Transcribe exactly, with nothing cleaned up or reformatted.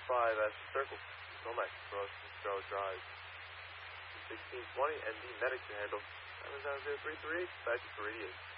five at circle. Nomax cross Stroud Drive. sixteen twenty, N D medics to handle. seven seven zero three three, back to three eight.